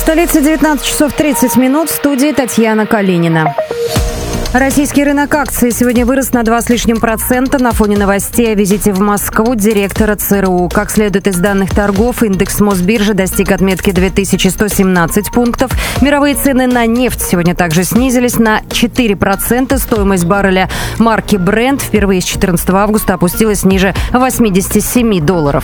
столице 19 часов 30 минут. В студии Татьяна Калинина. Российский рынок акций сегодня вырос на 2 с лишним процента на фоне новостей о визите в Москву директора ЦРУ. Как следует из данных торгов, индекс Мосбиржи достиг отметки 2117 пунктов. Мировые цены на нефть сегодня также снизились на 4%. Стоимость барреля марки Brent впервые с 14 августа опустилась ниже $87.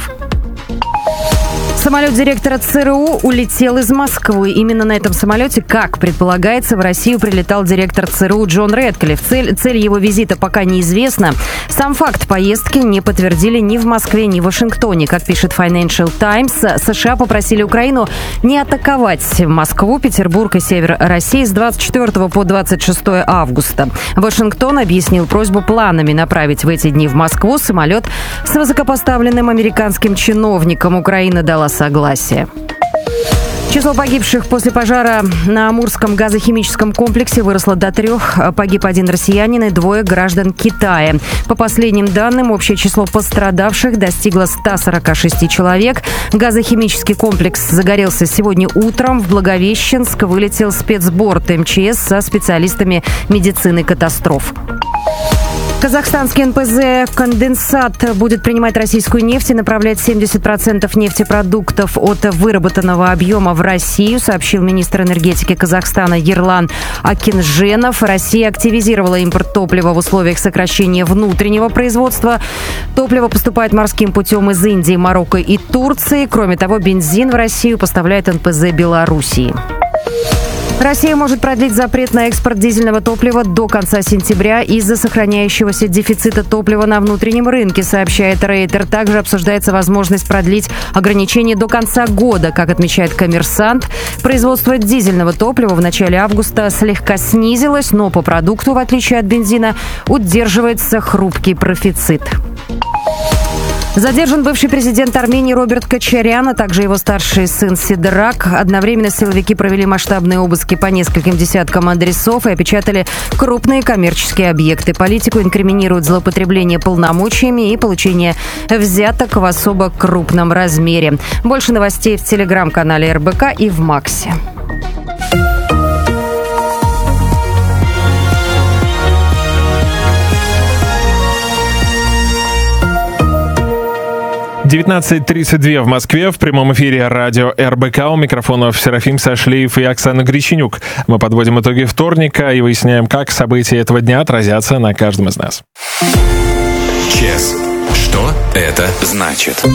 Самолет директора ЦРУ улетел из Москвы. Именно на этом самолете, как предполагается, в Россию прилетал директор ЦРУ Джон Рэдклифф. Цель его визита пока неизвестна. Сам факт поездки не подтвердили ни в Москве, ни в Вашингтоне. Как пишет Financial Times, США попросили Украину не атаковать Москву, Петербург и север России с 24 по 26 августа. Вашингтон объяснил просьбу планами направить в эти дни в Москву самолет с высокопоставленным американским чиновником. Украина дала согласие. Число погибших после пожара на Амурском газохимическом комплексе выросло до 3. Погиб 1 россиянин и 2 граждан Китая. По последним данным, общее число пострадавших достигло 146 человек. Газохимический комплекс загорелся сегодня утром. В Благовещенск вылетел спецборд МЧС со специалистами медицины катастроф. Казахстанский НПЗ «Конденсат» будет принимать российскую нефть и направлять 70% нефтепродуктов от выработанного объема в Россию, сообщил министр энергетики Казахстана Ерлан Акинженов. Россия активизировала импорт топлива в условиях сокращения внутреннего производства. Топливо поступает морским путем из Индии, Марокко и Турции. Кроме того, бензин в Россию поставляет НПЗ Белоруссии. Россия может продлить запрет на экспорт дизельного топлива до конца сентября из-за сохраняющегося дефицита топлива на внутреннем рынке, сообщает Рейтер. Также обсуждается возможность продлить ограничения до конца года. Как отмечает «Коммерсант», производство дизельного топлива в начале августа слегка снизилось, но по продукту, в отличие от бензина, удерживается хрупкий профицит. Задержан бывший президент Армении Роберт Кочарян, а также его старший сын Сидрак. Одновременно силовики провели масштабные обыски по нескольким десяткам адресов и опечатали крупные коммерческие объекты. Политику инкриминируют злоупотребление полномочиями и получение взяток в особо крупном размере. Больше новостей в телеграм-канале РБК и в Максе. «19:32 в Москве. В прямом эфире радио РБК. У микрофонов Серафим Сашлиев и Оксана Греченюк. Мы подводим итоги вторника и выясняем, как события этого дня отразятся на каждом из нас. ЧС. Что это значит?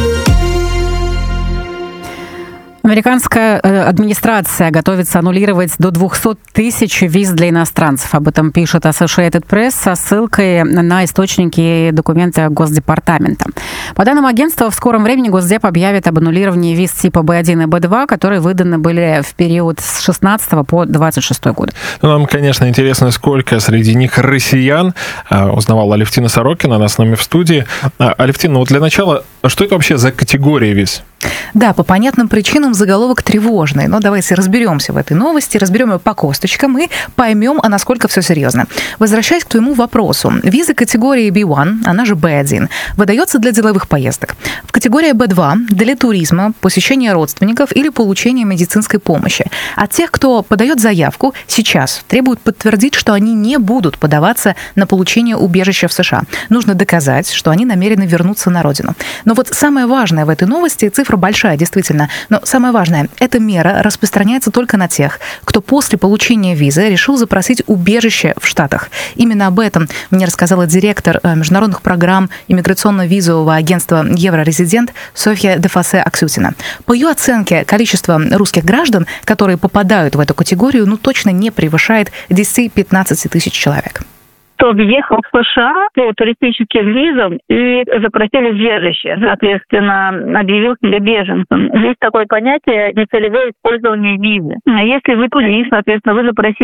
Американская администрация готовится аннулировать до 200 тысяч виз для иностранцев. Об этом пишет Associated Press со ссылкой на источники и документы Госдепартамента. По данным агентства, в скором времени Госдеп объявит об аннулировании виз типа B1 и B2, которые выданы были в период с 16 по 26 год. Нам, конечно, интересно, сколько среди них россиян. Узнавала Алевтина Сорокина, она с нами в студии. Алевтина, вот для начала, что это вообще за категория виз? Да, по понятным причинам заголовок тревожный. Но давайте разберемся в этой новости, разберем ее по косточкам и поймем, насколько все серьезно. Возвращаясь к твоему вопросу. Виза категории B1, она же B1, выдается для деловых поездок. В категории B2 для туризма, посещения родственников или получения медицинской помощи. От тех, кто подает заявку, сейчас требуют подтвердить, что они не будут подаваться на получение убежища в США. Нужно доказать, что они намерены вернуться на родину. Но вот самое важное в этой новости, цифра большая, действительно, но самое важное, эта мера распространяется только на тех, кто после получения визы решил запросить убежище в Штатах. Именно об этом мне рассказала директор международных программ иммиграционно-визового агентства «Еврорезидент» Софья Дефасе Аксютина. По ее оценке, количество русских граждан, которые попадают в эту категорию, точно не превышает 10-15 тысяч человек. Кто въехал в США по туристическим визам и запросили убежище, соответственно, объявил себя беженцем. Есть такое понятие нецелевое использование визы. Если вы турист, соответственно,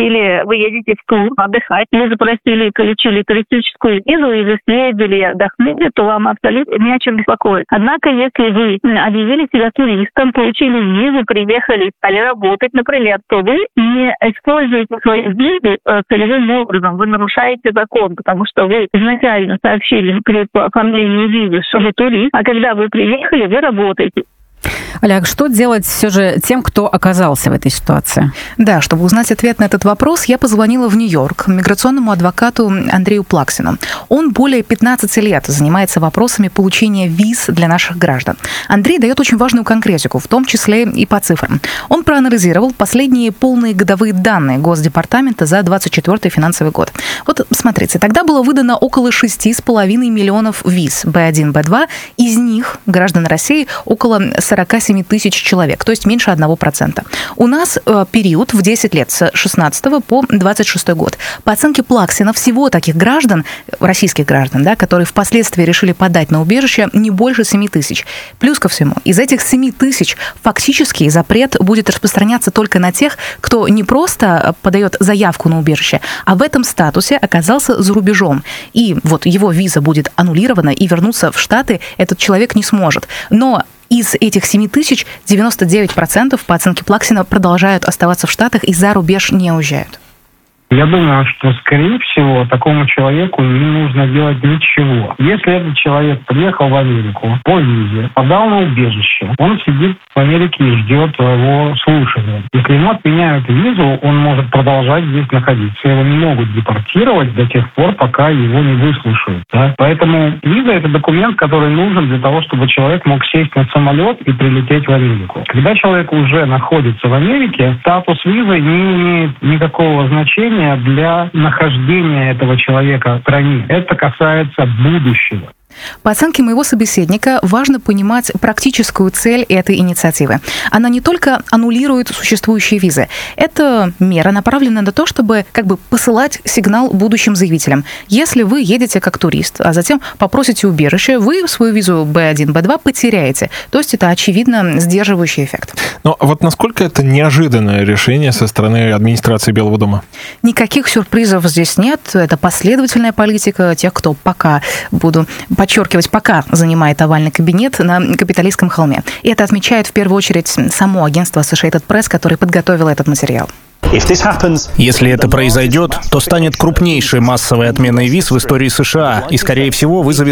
вы едете в тур отдыхать, вы запросили, получили туристическую визу и съездили, отдохнули, то вам абсолютно не о чем беспокоиться. Однако, если вы объявили себя туристом, получили визу, приехали, стали работать, например, то вы не используете свои визы целевым образом, вы нарушаете закон, потому что вы изначально сообщили при оформлении визы, что вы турист, а когда вы приехали, вы работаете. Олег, что делать все же тем, кто оказался в этой ситуации? Да, чтобы узнать ответ на этот вопрос, я позвонила в Нью-Йорк миграционному адвокату Андрею Плаксину. Он более 15 лет занимается вопросами получения виз для наших граждан. Андрей дает очень важную конкретику, в том числе и по цифрам. Он проанализировал последние полные годовые данные Госдепартамента за 2024 финансовый год. Вот смотрите, тогда было выдано около 6,5 миллионов виз Б1, Б2. Из них граждан России около 47 тысяч человек, то есть меньше 1%. У нас период в 10 лет с 16 по 26 год. По оценке Плаксина, всего таких граждан, российских граждан, да, которые впоследствии решили подать на убежище, не больше 7 тысяч. Плюс ко всему, из этих 7 тысяч фактически запрет будет распространяться только на тех, кто не просто подает заявку на убежище, а в этом статусе оказался за рубежом. И вот его виза будет аннулирована, и вернуться в Штаты этот человек не сможет. Но из этих 7 тысяч 99%, по оценке Плаксина, продолжают оставаться в Штатах и за рубеж не уезжают. Я думаю, что, скорее всего, такому человеку не нужно делать ничего. Если этот человек приехал в Америку по визе, подал на убежище, он сидит в Америке и ждет его слушания. Если ему отменяют визу, он может продолжать здесь находиться. Его не могут депортировать до тех пор, пока его не выслушают. Да? Поэтому виза – это документ, который нужен для того, чтобы человек мог сесть на самолет и прилететь в Америку. Когда человек уже находится в Америке, статус визы не имеет никакого значения для нахождения этого человека в стране. Это касается будущего. По оценке моего собеседника, важно понимать практическую цель этой инициативы. Она не только аннулирует существующие визы. Это мера направлена на то, чтобы посылать сигнал будущим заявителям. Если вы едете как турист, а затем попросите убежище, вы свою визу B1, B2 потеряете. То есть это, очевидно, сдерживающий эффект. Но вот насколько это неожиданное решение со стороны администрации Белого дома? Никаких сюрпризов здесь нет. Это последовательная политика тех, кто пока, буду подчеркивать, пока занимает овальный кабинет на Капитолийском холме. И это отмечает в первую очередь само агентство Associated Press, которое подготовило этот материал. Если это произойдет, то станет крупнейшей массовой отменой виз в истории США и, скорее всего, вызовет